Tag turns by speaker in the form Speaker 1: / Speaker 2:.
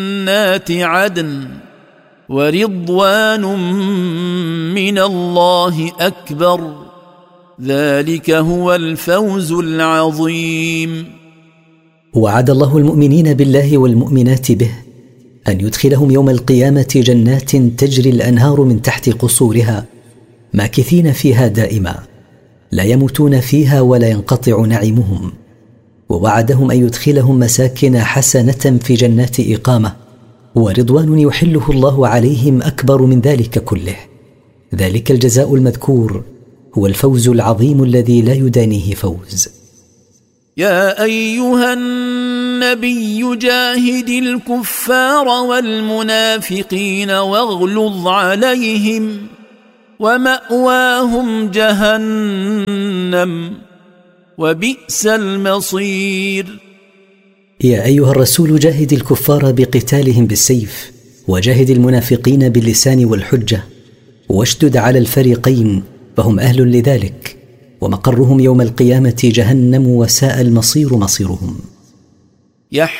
Speaker 1: جنات عدن ورضوان من الله أكبر ذلك هو الفوز العظيم.
Speaker 2: وعد الله المؤمنين بالله والمؤمنات به أن يدخلهم يوم القيامة جنات تجري الأنهار من تحت قصورها ماكثين فيها دائما لا يموتون فيها ولا ينقطع نعيمهم، ووعدهم أن يدخلهم مساكن حسنة في جنات إقامة ورضوان يحله الله عليهم أكبر من ذلك كله. ذلك الجزاء المذكور هو الفوز العظيم الذي لا يدانيه فوز.
Speaker 1: يا أيها النبي جاهد الكفار والمنافقين واغلظ عليهم ومأواهم جهنم وبئس المصير.
Speaker 2: يا أيها الرسول جاهد الكفار بقتالهم بالسيف وجاهد المنافقين باللسان والحجة واشدد على الفريقين فهم أهل لذلك، ومقرهم يوم القيامة جهنم وساء المصير مصيرهم.